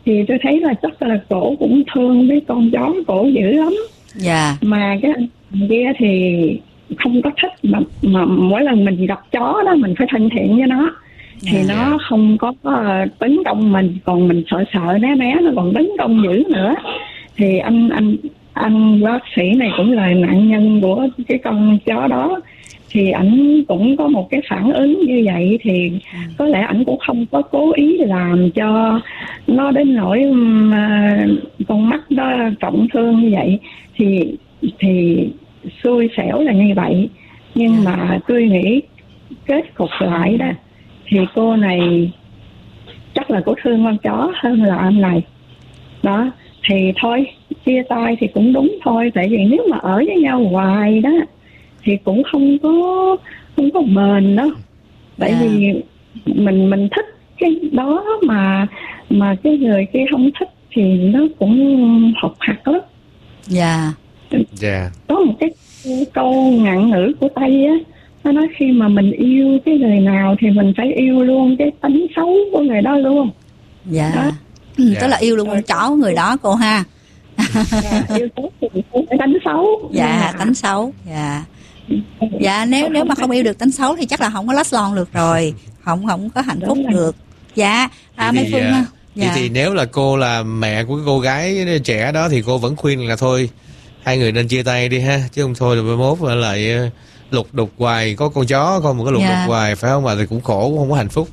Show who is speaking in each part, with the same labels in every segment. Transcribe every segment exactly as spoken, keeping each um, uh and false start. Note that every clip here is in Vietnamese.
Speaker 1: thì tôi thấy là chắc là cổ cũng thương cái con chó cổ dữ lắm.
Speaker 2: Dạ.
Speaker 1: Mà cái anh kia thì không có thích, mà, mà mỗi lần mình gặp chó đó mình phải thân thiện với nó, thì
Speaker 2: Yeah.
Speaker 1: nó không có uh, tấn công mình, còn mình sợ sợ né né nó còn tấn công dữ nữa. Thì anh anh anh bác sĩ này cũng là nạn nhân của cái con chó đó, thì ảnh cũng có một cái phản ứng như vậy, thì có lẽ ảnh cũng không có cố ý làm cho nó đến nỗi mà con mắt đó trọng thương như vậy, thì thì xui xẻo là như vậy. Nhưng mà tôi nghĩ kết cục lại đó thì cô này chắc là cô thương con chó hơn là anh này đó. Thì thôi, chia tay thì cũng đúng thôi, tại vì nếu mà ở với nhau hoài đó thì cũng không có không có bền đâu. Tại
Speaker 2: Yeah.
Speaker 1: vì mình mình thích cái đó mà mà cái người kia không thích thì nó cũng học hạt lắm.
Speaker 2: Dạ.
Speaker 3: Dạ.
Speaker 1: Có một cái câu ngạn ngữ của Tây á, nó nói khi mà mình yêu cái người nào thì mình phải yêu luôn cái tính xấu của người đó luôn.
Speaker 2: Dạ.
Speaker 1: Đó.
Speaker 2: Ừ,
Speaker 3: Dạ.
Speaker 2: tức là yêu luôn con chó của người đó cô ha.
Speaker 1: Dạ, yêu tốt thì cũng phải tính xấu.
Speaker 2: Dạ,
Speaker 1: Nhưng mà-
Speaker 2: tánh xấu. Dạ. Dạ, nếu nếu mà không yêu được tánh xấu thì chắc là không có last long được rồi, không không có hạnh phúc
Speaker 1: Đúng rồi.
Speaker 2: được. Dạ. À,
Speaker 3: Thì-
Speaker 2: Mai
Speaker 3: thì,
Speaker 2: Phương
Speaker 3: à,
Speaker 2: ha.
Speaker 3: Thì,
Speaker 2: Dạ.
Speaker 3: thì nếu là cô là mẹ của cái cô gái trẻ đó thì cô vẫn khuyên là thôi hai người nên chia tay đi ha, chứ không thôi rồi mai mốt lại ờ, lục đục hoài, có con chó con một cái lục
Speaker 2: Dạ.
Speaker 3: đục hoài phải không, mà thì cũng khổ, cũng không có hạnh phúc.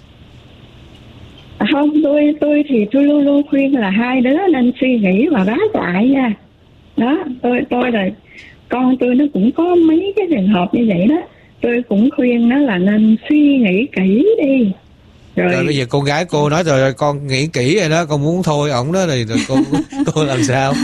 Speaker 1: Không, tôi tôi thì tôi luôn luôn khuyên là hai đứa nên suy nghĩ và gác lại nha. Đó, tôi tôi là con tôi nó cũng có mấy cái trường hợp như vậy đó, tôi cũng khuyên nó là nên suy nghĩ kỹ đi. Rồi,
Speaker 3: Rồi bây giờ con gái cô nói rồi, rồi con nghĩ kỹ rồi đó, con muốn thôi ổng đó, rồi, rồi cô cô làm sao?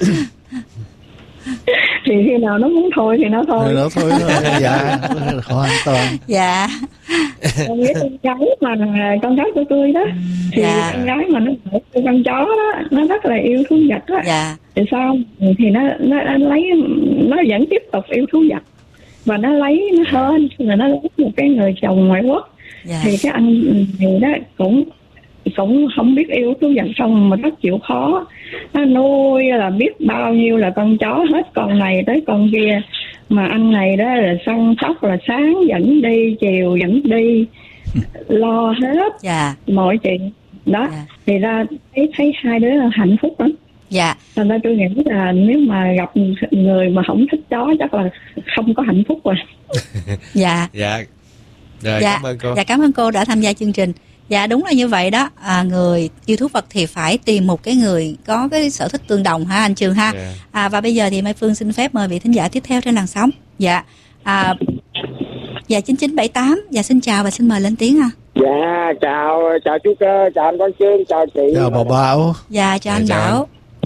Speaker 1: thì khi nào nó muốn thôi thì nó thôi.
Speaker 4: Rồi đó thôi. Dạ, hoàn toàn.
Speaker 2: Dạ.
Speaker 1: Con với con gái mà con gái của tôi đó, thì
Speaker 2: Dạ.
Speaker 1: con gái mà nó ở với con chó đó, nó rất là yêu thú vật đó.
Speaker 2: Dạ.
Speaker 1: Thì sao? Thì nó, nó nó lấy, nó vẫn tiếp tục yêu thú vật và nó lấy nó hơn là nó lấy một cái người chồng ngoại quốc.
Speaker 2: Dạ.
Speaker 1: Thì cái anh này đó cũng cũng không biết yêu thú vật, xong mà rất chịu khó, nó nuôi là biết bao nhiêu là con chó, hết con này tới con kia, mà anh này đó là săn sóc, là sáng dẫn đi, chiều dẫn đi, lo hết
Speaker 2: Dạ.
Speaker 1: mọi chuyện đó.
Speaker 2: Dạ.
Speaker 1: Thì ra thấy thấy hai đứa hạnh phúc lắm.
Speaker 2: Dạ.
Speaker 1: Thành ra tôi nghĩ là nếu mà gặp người mà không thích chó chắc là không có hạnh phúc rồi.
Speaker 2: Dạ.
Speaker 3: Dạ. Rồi,
Speaker 2: Dạ.
Speaker 3: cảm ơn cô.
Speaker 2: Dạ, cảm ơn cô đã tham gia chương trình. Dạ, đúng là như vậy đó. À, người yêu thú vật thì phải tìm một cái người có cái sở thích tương đồng ha anh Trường ha.
Speaker 3: Dạ.
Speaker 2: À, và bây giờ thì Mai Phương xin phép mời vị thính giả tiếp theo trên làn sóng. Dạ. À, dạ chín chín bảy tám. Dạ, xin chào và xin mời lên tiếng ha.
Speaker 5: Dạ, chào chào chú Cơ, chào anh Quang Trương, chào chị.
Speaker 4: Chào bà Bảo.
Speaker 2: Dạ, chào anh
Speaker 3: Dạ, chào
Speaker 2: Bảo.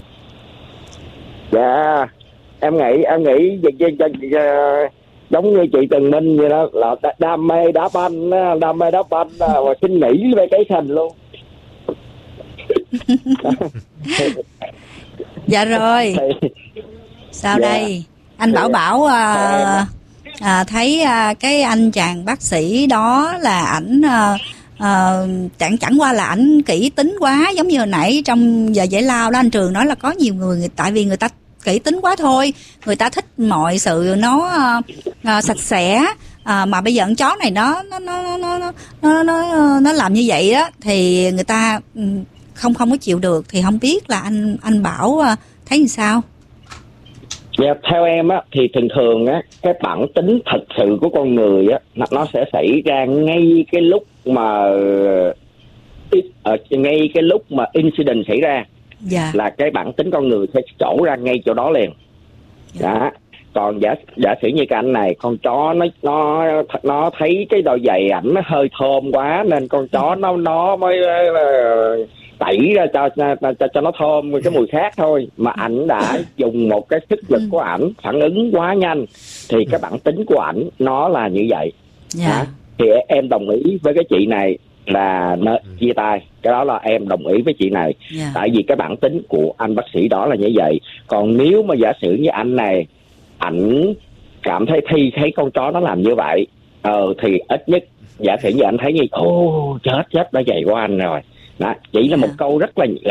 Speaker 5: Dạ, em nghĩ em nghĩ việc gì cho giống như chị Tường Minh vậy đó, là đa- đam mê đá banh, á, đam mê đá banh á, và xin nghỉ về cái thành luôn.
Speaker 2: Dạ rồi.
Speaker 5: Thì,
Speaker 2: Sao
Speaker 5: Dạ.
Speaker 2: đây? Anh Bảo Bảo à, à, thấy à, cái anh chàng bác sĩ đó là ảnh à, à, chẳng chẳng qua là ảnh kỹ tính quá, giống như hồi nãy trong giờ giải lao đó anh Trường nói là có nhiều người, người tại vì người ta kỹ tính quá thôi, người ta thích mọi sự nó à, à, sạch sẽ. À, mà bây giờ con chó này nó nó nó nó nó nó nó nó làm như vậy đó thì người ta ừ, không không có chịu được. Thì không biết là anh anh Bảo à, thấy như sao?
Speaker 5: dạ, theo em á thì thường thường á cái bản tính thật sự của con người á nó, nó sẽ xảy ra ngay cái lúc mà ở ngay cái lúc mà incident xảy ra,
Speaker 2: Dạ.
Speaker 5: là cái bản tính con người sẽ trổ ra ngay chỗ đó liền. Đó. Còn giả giả sử như cái anh này, con chó nó nó nó thấy cái đôi giày ảnh nó hơi thơm quá nên con chó nó nó mới uh, tẩy ra cho cho cho nó thơm cái mùi khác thôi, mà ảnh đã dùng một cái sức lực của ảnh phản ứng quá nhanh, thì cái bản tính của ảnh nó là như vậy.
Speaker 2: Dạ.
Speaker 5: Đó. Thì em đồng ý với cái chị này là nên chia tay, cái đó là em đồng ý với chị này.
Speaker 2: Dạ.
Speaker 5: Tại vì cái bản tính của anh bác sĩ đó là như vậy. Còn nếu mà giả sử như anh này ảnh cảm thấy thi thấy con chó nó làm như vậy, ờ thì ít nhất giả sử như anh thấy như ô chết chết đã vậy của anh rồi đó, chỉ là một câu rất là